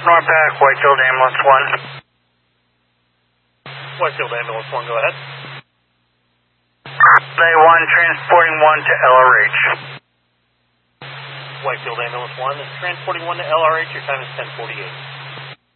Norpac, Whitefield Ambulance 1. Whitefield Ambulance 1, go ahead. Bay 1, transporting 1 to LRH. Whitefield Ambulance 1 is transporting 1 to LRH. Your time is 10:48.